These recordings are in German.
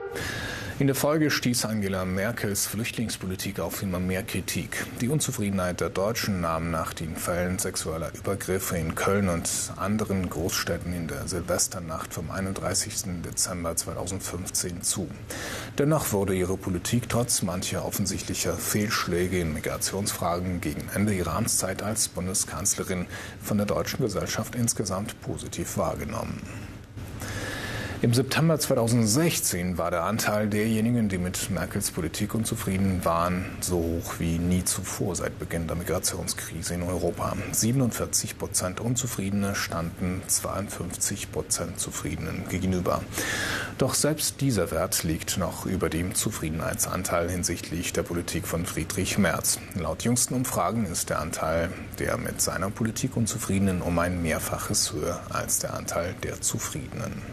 In der Folge stieß Angela Merkels Flüchtlingspolitik auf immer mehr Kritik. Die Unzufriedenheit der Deutschen nahm nach den Fällen sexueller Übergriffe in Köln und anderen Großstädten in der Silvesternacht vom 31. Dezember 2015 zu. Dennoch wurde ihre Politik trotz mancher offensichtlicher Fehlschläge in Migrationsfragen gegen Ende ihrer Amtszeit als Bundeskanzlerin von der deutschen Gesellschaft insgesamt positiv wahrgenommen. Im September 2016 war der Anteil derjenigen, die mit Merkels Politik unzufrieden waren, so hoch wie nie zuvor seit Beginn der Migrationskrise in Europa. 47% Unzufriedene standen 52% Zufriedenen gegenüber. Doch selbst dieser Wert liegt noch über dem Zufriedenheitsanteil hinsichtlich der Politik von Friedrich Merz. Laut jüngsten Umfragen ist der Anteil der mit seiner Politik Unzufriedenen um ein Mehrfaches höher als der Anteil der Zufriedenen.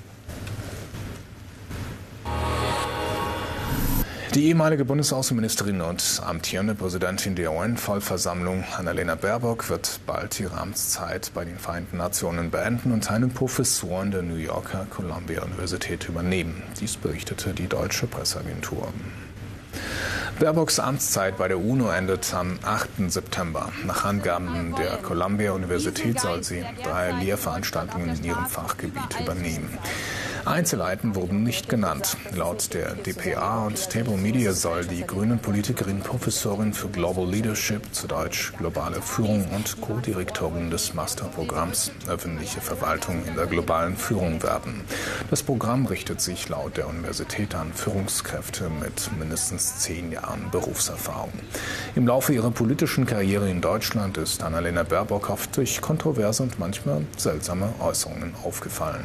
Die ehemalige Bundesaußenministerin und amtierende Präsidentin der UN-Vollversammlung, Annalena Baerbock, wird bald ihre Amtszeit bei den Vereinten Nationen beenden und eine Professur an der New Yorker Columbia-Universität übernehmen. Dies berichtete die deutsche Presseagentur. Baerbocks Amtszeit bei der UNO endet am 8. September. Nach Angaben der Columbia-Universität soll sie 3 Lehrveranstaltungen in ihrem Fachgebiet übernehmen. Einzelheiten wurden nicht genannt. Laut der dpa und Table Media soll die Grünen-Politikerin Professorin für Global Leadership, zu Deutsch globale Führung, und Co-Direktorin des Masterprogramms Öffentliche Verwaltung in der globalen Führung werden. Das Programm richtet sich laut der Universität an Führungskräfte mit mindestens 10 Jahren Berufserfahrung. Im Laufe ihrer politischen Karriere in Deutschland ist Annalena Baerbock oft durch kontroverse und manchmal seltsame Äußerungen aufgefallen.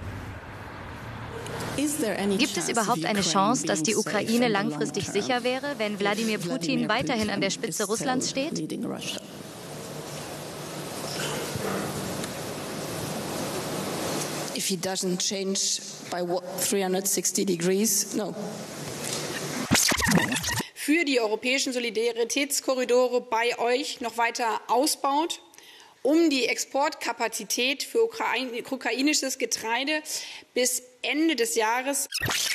Gibt es überhaupt eine Chance, dass die Ukraine langfristig sicher wäre, wenn Wladimir Putin weiterhin an der Spitze Russlands steht? If he doesn't change by 360 degrees, no. Für die europäischen Solidaritätskorridore bei euch noch weiter ausbaut, um die Exportkapazität für ukrainisches Getreide bis Ende des Jahres.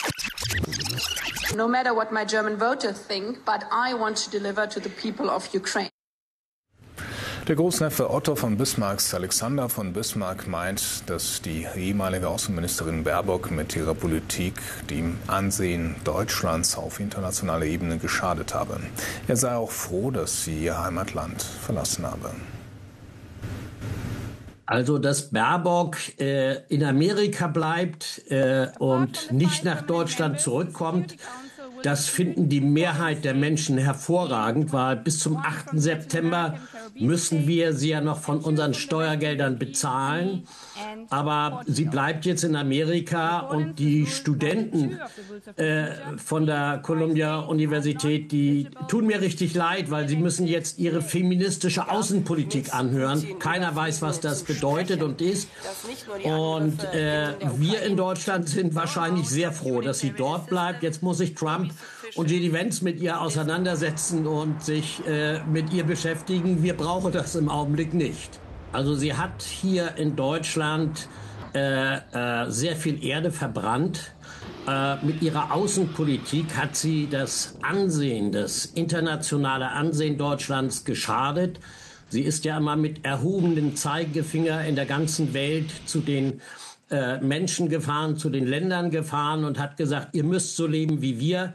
No matter what my German voters think, but I want to deliver to the people of Ukraine. Der Großneffe Otto von Bismarcks, Alexander von Bismarck, meint, dass die ehemalige Außenministerin Baerbock mit ihrer Politik dem Ansehen Deutschlands auf internationaler Ebene geschadet habe. Er sei auch froh, dass sie ihr Heimatland verlassen habe. Also, dass Baerbock in Amerika bleibt und nicht nach Deutschland zurückkommt, das finden die Mehrheit der Menschen hervorragend, weil bis zum 8. September müssen wir sie ja noch von unseren Steuergeldern bezahlen. Aber sie bleibt jetzt in Amerika, und die Studenten von der Columbia-Universität, die tun mir richtig leid, weil sie müssen jetzt ihre feministische Außenpolitik anhören. Keiner weiß, was das bedeutet und ist. Und wir in Deutschland sind wahrscheinlich sehr froh, dass sie dort bleibt. Jetzt muss sich Trump und J.D. Vance mit ihr auseinandersetzen und sich mit ihr beschäftigen. Wir brauchen das im Augenblick nicht. Also sie hat hier in Deutschland sehr viel Erde verbrannt. Mit ihrer Außenpolitik hat sie das Ansehen, das internationale Ansehen Deutschlands geschadet. Sie ist ja immer mit erhobenem Zeigefinger in der ganzen Welt zu den Menschen gefahren, zu den Ländern gefahren und hat gesagt, ihr müsst so leben wie wir.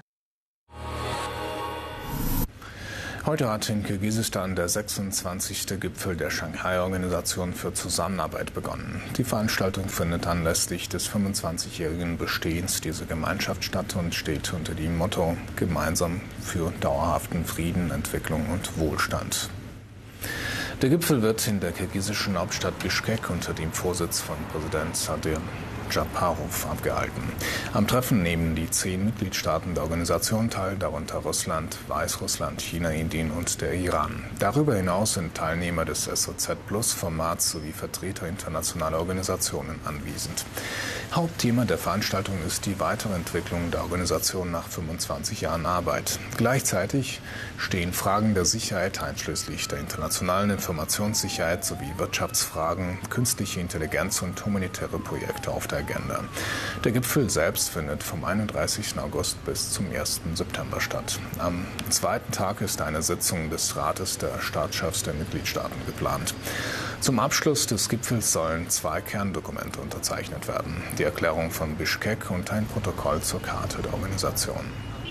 Heute hat in Kirgisistan der 26. Gipfel der Shanghai-Organisation für Zusammenarbeit begonnen. Die Veranstaltung findet anlässlich des 25-jährigen Bestehens dieser Gemeinschaft statt und steht unter dem Motto „Gemeinsam für dauerhaften Frieden, Entwicklung und Wohlstand“. Der Gipfel wird in der kirgisischen Hauptstadt Bischkek unter dem Vorsitz von Präsident Sadir Japarov abgehalten. Am Treffen nehmen die 10 Mitgliedstaaten der Organisation teil, darunter Russland, Weißrussland, China, Indien und der Iran. Darüber hinaus sind Teilnehmer des SOZ-Plus-Formats sowie Vertreter internationaler Organisationen anwesend. Hauptthema der Veranstaltung ist die Weiterentwicklung der Organisation nach 25 Jahren Arbeit. Gleichzeitig stehen Fragen der Sicherheit einschließlich der internationalen Informationssicherheit sowie Wirtschaftsfragen, künstliche Intelligenz und humanitäre Projekte auf der Agenda. Der Gipfel selbst findet vom 31. August bis zum 1. September statt. Am zweiten Tag ist eine Sitzung des Rates der Staatschefs der Mitgliedstaaten geplant. Zum Abschluss des Gipfels sollen 2 Kerndokumente unterzeichnet werden: die Erklärung von Bischkek und ein Protokoll zur Charta der Organisation.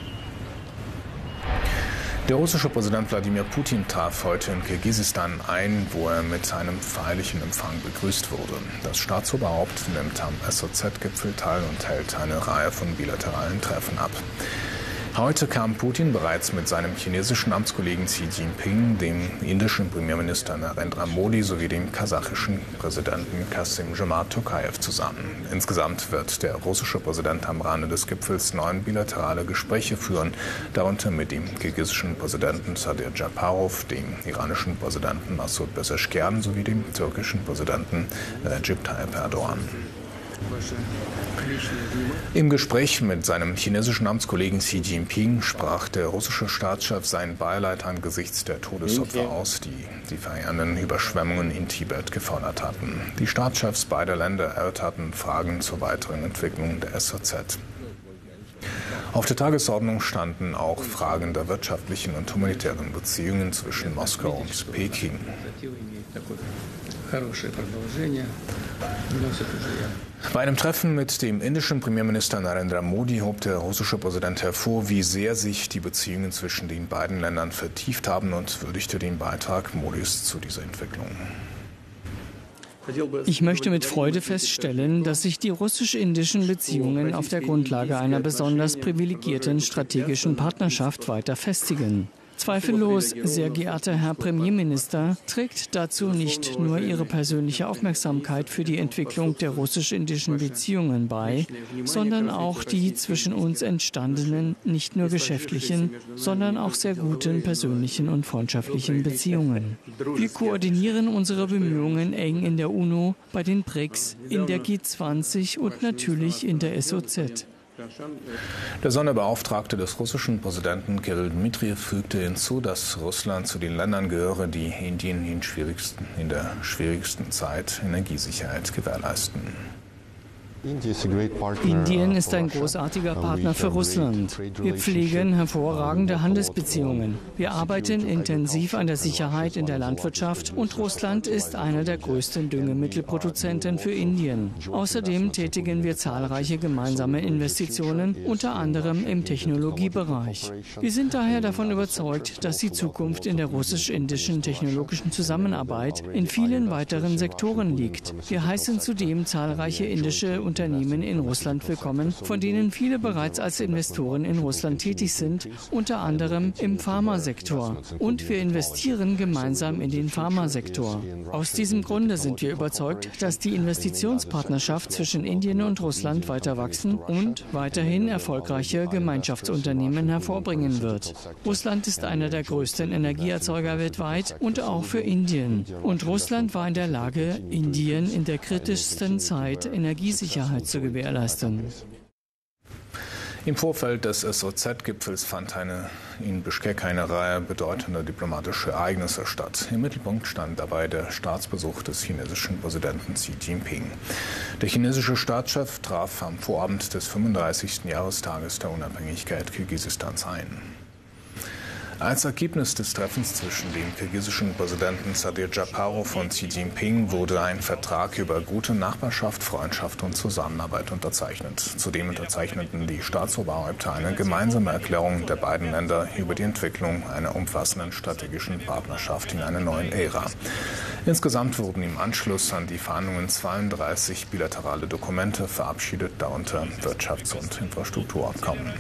Der russische Präsident Wladimir Putin traf heute in Kirgisistan ein, wo er mit einem feierlichen Empfang begrüßt wurde. Das Staatsoberhaupt nimmt am SOZ-Gipfel teil und hält eine Reihe von bilateralen Treffen ab. Heute kam Putin bereits mit seinem chinesischen Amtskollegen Xi Jinping, dem indischen Premierminister Narendra Modi sowie dem kasachischen Präsidenten Kassym-Jomart Tokayev zusammen. Insgesamt wird der russische Präsident am Rande des Gipfels 9 bilaterale Gespräche führen, darunter mit dem kirgisischen Präsidenten Sadir Japarov, dem iranischen Präsidenten Masoud Pezeshkian sowie dem türkischen Präsidenten Recep Tayyip Erdogan. Im Gespräch mit seinem chinesischen Amtskollegen Xi Jinping sprach der russische Staatschef sein Beileid angesichts der Todesopfer aus, die die verheerenden Überschwemmungen in Tibet gefordert hatten. Die Staatschefs beider Länder erörterten Fragen zur weiteren Entwicklung der SOZ. Auf der Tagesordnung standen auch Fragen der wirtschaftlichen und humanitären Beziehungen zwischen Moskau und Peking. Bei einem Treffen mit dem indischen Premierminister Narendra Modi hob der russische Präsident hervor, wie sehr sich die Beziehungen zwischen den beiden Ländern vertieft haben und würdigte den Beitrag Modis zu dieser Entwicklung. Ich möchte mit Freude feststellen, dass sich die russisch-indischen Beziehungen auf der Grundlage einer besonders privilegierten strategischen Partnerschaft weiter festigen. Zweifellos, sehr geehrter Herr Premierminister, trägt dazu nicht nur Ihre persönliche Aufmerksamkeit für die Entwicklung der russisch-indischen Beziehungen bei, sondern auch die zwischen uns entstandenen, nicht nur geschäftlichen, sondern auch sehr guten persönlichen und freundschaftlichen Beziehungen. Wir koordinieren unsere Bemühungen eng in der UNO, bei den BRICS, in der G20 und natürlich in der SOZ. Der Sonderbeauftragte des russischen Präsidenten Kyrill Dmitriev fügte hinzu, dass Russland zu den Ländern gehöre, die Indien in der schwierigsten Zeit Energiesicherheit gewährleisten. Indien ist ein großartiger Partner für Russland. Wir pflegen hervorragende Handelsbeziehungen. Wir arbeiten intensiv an der Sicherheit in der Landwirtschaft und Russland ist einer der größten Düngemittelproduzenten für Indien. Außerdem tätigen wir zahlreiche gemeinsame Investitionen, unter anderem im Technologiebereich. Wir sind daher davon überzeugt, dass die Zukunft in der russisch-indischen technologischen Zusammenarbeit in vielen weiteren Sektoren liegt. Wir heißen zudem zahlreiche indische Unternehmen in Russland willkommen, von denen viele bereits als Investoren in Russland tätig sind, unter anderem im Pharmasektor. Und wir investieren gemeinsam in den Pharmasektor. Aus diesem Grunde sind wir überzeugt, dass die Investitionspartnerschaft zwischen Indien und Russland weiter wachsen und weiterhin erfolgreiche Gemeinschaftsunternehmen hervorbringen wird. Russland ist einer der größten Energieerzeuger weltweit und auch für Indien. Und Russland war in der Lage, Indien in der kritischsten Zeit Energiesicherheit zu gewährleisten. Im Vorfeld des SOZ-Gipfels fand in Bischkek eine Reihe bedeutender diplomatischer Ereignisse statt. Im Mittelpunkt stand dabei der Staatsbesuch des chinesischen Präsidenten Xi Jinping. Der chinesische Staatschef traf am Vorabend des 35. Jahrestages der Unabhängigkeit Kirgisistans ein. Als Ergebnis des Treffens zwischen dem kirgisischen Präsidenten Sadir Japarov und Xi Jinping wurde ein Vertrag über gute Nachbarschaft, Freundschaft und Zusammenarbeit unterzeichnet. Zudem unterzeichneten die Staatsoberhäupter eine gemeinsame Erklärung der beiden Länder über die Entwicklung einer umfassenden strategischen Partnerschaft in einer neuen Ära. Insgesamt wurden im Anschluss an die Verhandlungen 32 bilaterale Dokumente verabschiedet, darunter Wirtschafts- und Infrastrukturabkommen.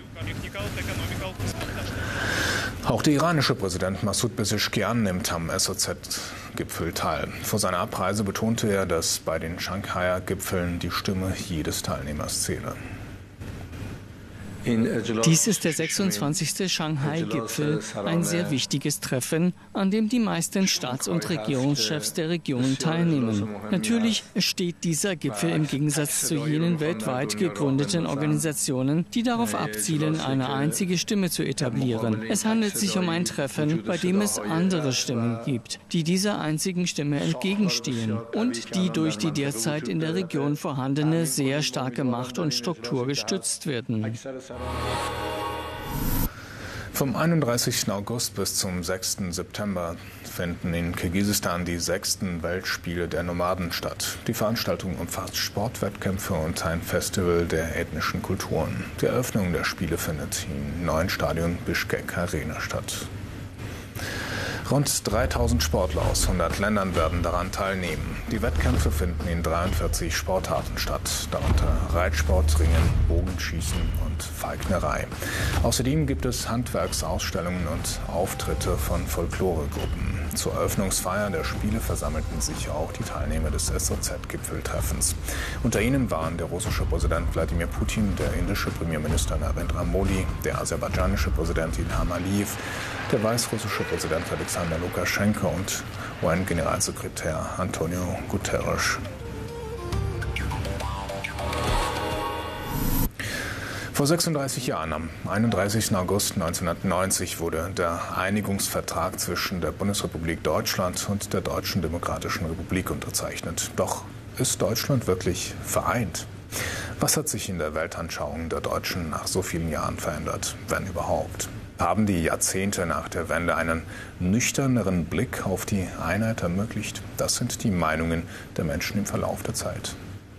Auch der iranische Präsident Masoud Pezeshkian nimmt am SOZ-Gipfel teil. Vor seiner Abreise betonte er, dass bei den Shanghaier Gipfeln die Stimme jedes Teilnehmers zähle. Dies ist der 26. Shanghai-Gipfel, ein sehr wichtiges Treffen, an dem die meisten Staats- und Regierungschefs der Region teilnehmen. Natürlich steht dieser Gipfel im Gegensatz zu jenen weltweit gegründeten Organisationen, die darauf abzielen, eine einzige Stimme zu etablieren. Es handelt sich um ein Treffen, bei dem es andere Stimmen gibt, die dieser einzigen Stimme entgegenstehen und die durch die derzeit in der Region vorhandene sehr starke Macht und Struktur gestützt werden. Vom 31. August bis zum 6. September finden in Kirgisistan die 6. Weltspiele der Nomaden statt. Die Veranstaltung umfasst Sportwettkämpfe und ein Festival der ethnischen Kulturen. Die Eröffnung der Spiele findet im neuen Stadion Bishkek Arena statt. Rund 3000 Sportler aus 100 Ländern werden daran teilnehmen. Die Wettkämpfe finden in 43 Sportarten statt, darunter Reitsport, Ringen, Bogenschießen und Falknerei. Außerdem gibt es Handwerksausstellungen und Auftritte von Folkloregruppen. Zur Eröffnungsfeier der Spiele versammelten sich auch die Teilnehmer des SOZ-Gipfeltreffens. Unter ihnen waren der russische Präsident Wladimir Putin, der indische Premierminister Narendra Modi, der aserbaidschanische Präsident Ilham Aliyev, der weißrussische Präsident Alexander Lukaschenka und UN-Generalsekretär Antonio Guterres. Vor 36 Jahren, am 31. August 1990, wurde der Einigungsvertrag zwischen der Bundesrepublik Deutschland und der Deutschen Demokratischen Republik unterzeichnet. Doch ist Deutschland wirklich vereint? Was hat sich in der Weltanschauung der Deutschen nach so vielen Jahren verändert, wenn überhaupt? Haben die Jahrzehnte nach der Wende einen nüchterneren Blick auf die Einheit ermöglicht? Das sind die Meinungen der Menschen im Verlauf der Zeit.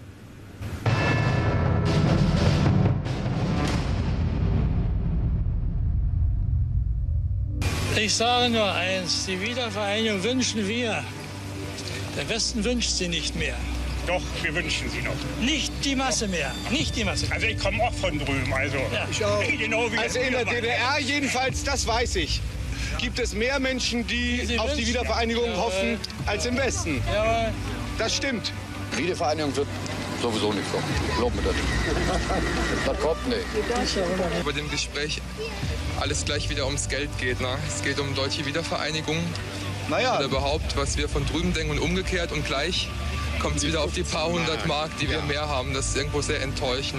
Ich sage nur eins, die Wiedervereinigung wünschen wir. Der Westen wünscht sie nicht mehr. Doch, wir wünschen sie noch. Nicht die Masse mehr, nicht die Masse. Also ich komme auch von drüben, also ja. Ich auch. Genau wie Also in der DDR jedenfalls, das weiß ich, gibt es mehr Menschen, die auf die Wiedervereinigung hoffen, als im Westen. Ja. Das stimmt. Wiedervereinigung wird sowieso nicht kommen. Glaub mir das. Das kommt nicht. Bei dem Gespräch alles gleich wieder ums Geld geht. Ne? Es geht um deutsche Wiedervereinigung. Naja. Oder überhaupt, was wir von drüben denken und umgekehrt. Und gleich kommt es wieder auf die paar hundert Mark, die wir mehr haben. Das ist irgendwo sehr enttäuschend.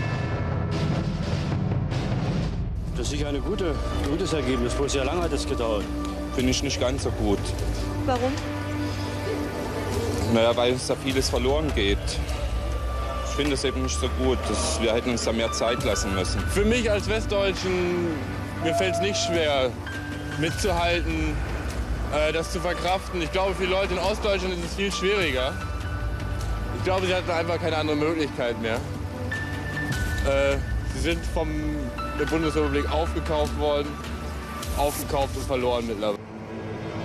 Das ist sicher ein gutes Ergebnis. Wohl sehr lange hat es gedauert. Finde ich nicht ganz so gut. Warum? Naja, weil uns da vieles verloren geht. Ich finde es eben nicht so gut. Wir hätten uns da mehr Zeit lassen müssen. Für mich als Westdeutschen, mir fällt es nicht schwer, mitzuhalten, das zu verkraften. Ich glaube, für die Leute in Ostdeutschland ist es viel schwieriger. Ich glaube, sie hatten einfach keine andere Möglichkeit mehr. Sie sind von der Bundesrepublik aufgekauft worden, aufgekauft und verloren mittlerweile.